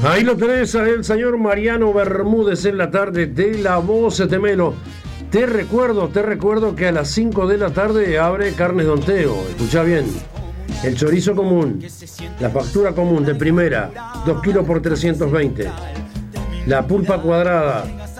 Ahí lo tenés a el señor Mariano Bermúdez en la tarde de La Voz de Melo. Te recuerdo que a las 5 de la tarde abre Carnes Don Teo. Escuchá bien. El chorizo común, la factura común de primera, 2 kilos por 320. La pulpa cuadrada,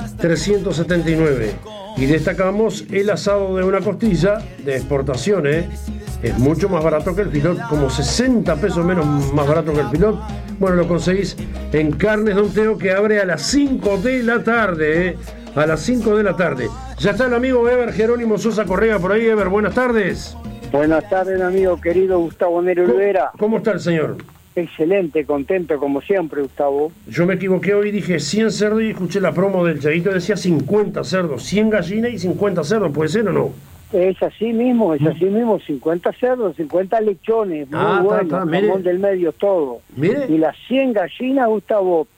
379. Y destacamos el asado de una costilla de exportación, Es mucho más barato que el filón, como 60 pesos menos más barato que el filón. Bueno, lo conseguís en Carnes Don Teo, que abre a las 5 de la tarde, A las 5 de la tarde. Ya está el amigo Eber Jerónimo Sosa Correa por ahí. Eber, buenas tardes. Buenas tardes, amigo querido Gustavo Nero Olvera. ¿Cómo está el señor? Excelente, contento como siempre, Gustavo. Yo me equivoqué hoy, dije 100 cerdos y escuché la promo del Chaguito, decía 50 cerdos, 100 gallinas y 50 cerdos, ¿puede ser o no? Es así mismo, 50 cerdos, 50 lechones, muy bueno, jamón del medio, todo. Mire. Y las 100 gallinas, Gustavo,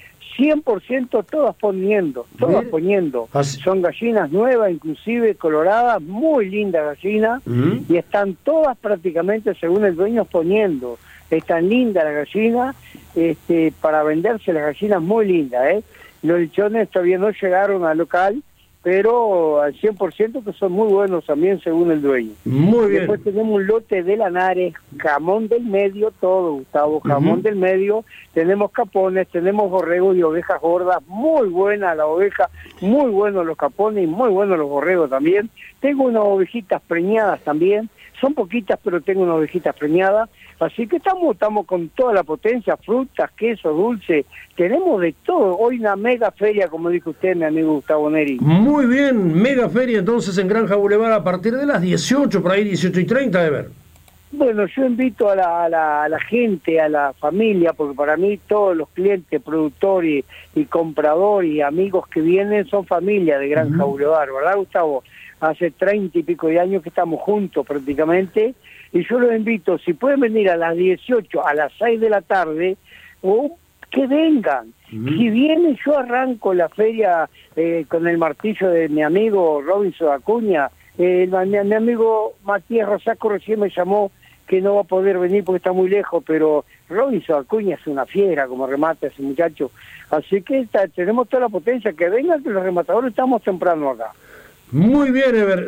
100% todas poniendo. Así. Son gallinas nuevas, inclusive coloradas, muy lindas gallinas, y están todas prácticamente, según el dueño, poniendo. Están lindas las gallinas, para venderse las gallinas muy lindas, Los lechones todavía no llegaron al local, pero al 100% que son muy buenos también según el dueño. Muy bien. Después tenemos un lote de lanares, jamón del medio, todo, Gustavo, jamón del medio, tenemos capones, tenemos borregos y ovejas gordas, muy buena la oveja, muy buenos los capones y muy buenos los borregos también. Tengo unas ovejitas preñadas también, son poquitas pero tengo unas ovejitas preñadas, así que estamos con toda la potencia, frutas, quesos, dulces, tenemos de todo. Hoy una mega feria, como dijo usted, mi amigo Gustavo Neri. Muy bien, mega feria entonces en Granja Boulevard a partir de las 18, por ahí 18:30, Eber. Bueno, yo invito a la gente, a la familia, porque para mí todos los clientes, productores y compradores y amigos que vienen son familia de Granja Boulevard, ¿verdad, Gustavo? Hace 30 y pico de años que estamos juntos prácticamente, y yo los invito, si pueden venir a las 18, a las 6 de la tarde, que vengan. Si vienen, yo arranco la feria con el martillo de mi amigo Robinson Acuña. Mi amigo Matías Rosaco recién me llamó que no va a poder venir porque está muy lejos, pero Robinson Acuña es una fiera como remata ese muchacho. Así que tenemos toda la potencia, que vengan, que los rematadores estamos temprano acá. Muy bien, Eber,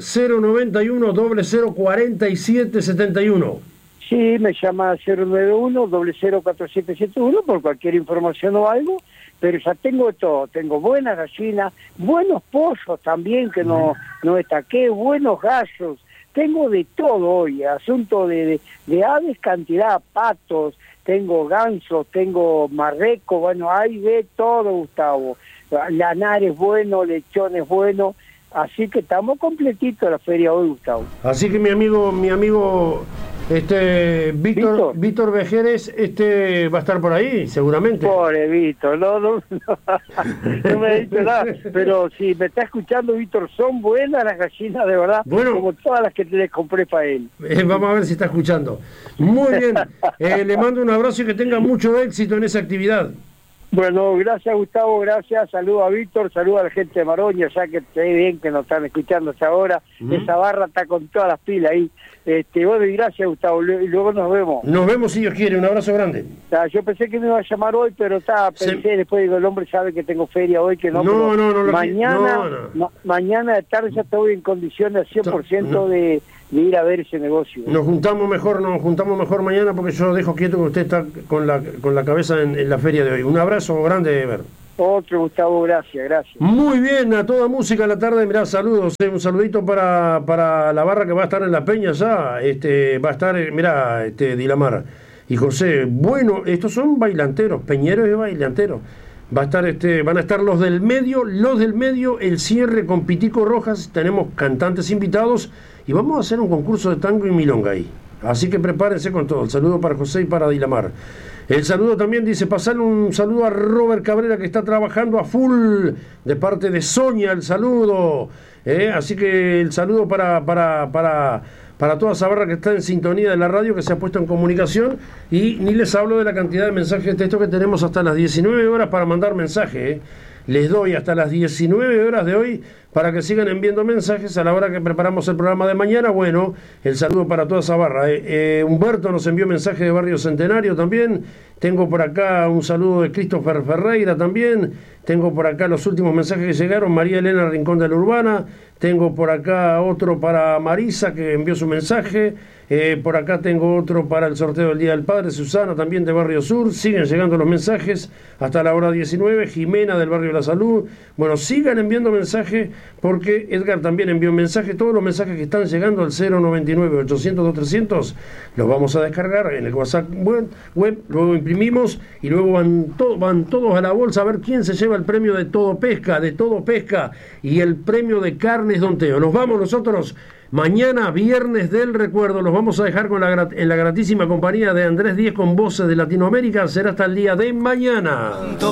091-004771. Sí, me llama 091-004771 por cualquier información o algo, pero ya tengo todo, tengo buenas gallinas, buenos pollos también que no destaqué, buenos gallos, tengo de todo hoy, asunto de aves, cantidad, patos, tengo gansos, tengo marrecos, bueno, hay de todo, Gustavo, lanares buenos, lechones buenos. Así que estamos completitos la feria hoy, Gustavo. Así que mi amigo Víctor Vejeres va a estar por ahí, seguramente. Pobre Víctor, no me ha dicho nada, pero si me está escuchando, Víctor, son buenas las gallinas, de verdad, bueno, como todas las que le compré para él. Vamos a ver si está escuchando. Muy bien, le mando un abrazo y que tenga mucho éxito en esa actividad. Bueno, gracias Gustavo, gracias, saludo a Víctor, saludo a la gente de Maroña, ya que sé bien que nos están escuchando hasta ahora, esa barra está con todas las pilas ahí. Bueno, y gracias Gustavo, y luego nos vemos. Nos vemos si Dios quiere, un abrazo grande. Yo pensé que me iba a llamar hoy, pero después digo, el hombre sabe que tengo feria hoy, que no. Mañana de tarde ya estoy en condiciones al 100% de ir a ver ese negocio. Nos juntamos mejor mañana, porque yo dejo quieto que usted está con la cabeza en la feria de hoy. Un abrazo grande, Eber. Otro, Gustavo, gracias. Muy bien, a toda música a la tarde, mirá, saludos, un saludito para la barra que va a estar en la Peña ya, va a estar, mirá, Dilamar y José, bueno, estos son bailanteros, peñeros y bailanteros, va a estar, van a estar los del medio, el cierre con Pitico Rojas, tenemos cantantes invitados y vamos a hacer un concurso de tango y milonga ahí, así que prepárense con todo, el saludo para José y para Dilamar. El saludo también dice, pasarle un saludo a Robert Cabrera que está trabajando a full, de parte de Sonia, el saludo, así que el saludo para toda esa barra que está en sintonía de la radio, que se ha puesto en comunicación, y ni les hablo de la cantidad de mensajes de texto que tenemos hasta las 19 horas para mandar mensaje, Les doy hasta las 19 horas de hoy para que sigan enviando mensajes a la hora que preparamos el programa de mañana. Bueno, el saludo para toda esa barra. Humberto nos envió mensaje de Barrio Centenario también. Tengo por acá un saludo de Christopher Ferreira también. Tengo por acá los últimos mensajes que llegaron. María Elena Rincón de la Urbana. Tengo por acá otro para Marisa, que envió su mensaje. Por acá tengo otro para el sorteo del Día del Padre, Susana, también de Barrio Sur. Siguen llegando los mensajes hasta la hora 19. Jimena, del Barrio de la Salud. Bueno, sigan enviando mensajes, porque Edgar también envió un mensaje. Todos los mensajes que están llegando al 099-800-2300 los vamos a descargar en el WhatsApp web. Luego imprimimos y luego van todos a la bolsa a ver quién se lleva el premio de Todo Pesca, y el premio de Carnes Don Teo. Nos vamos nosotros. Mañana, viernes del recuerdo, los vamos a dejar en la gratísima compañía de Andrés Díez con Voces de Latinoamérica. Será hasta el día de mañana.